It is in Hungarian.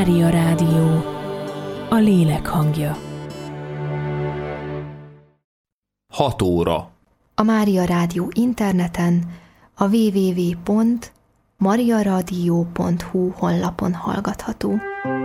Mária Rádió, a lélek hangja. 6 óra. A Mária Rádió interneten, a www.mariaradio.hu honlapon hallgatható.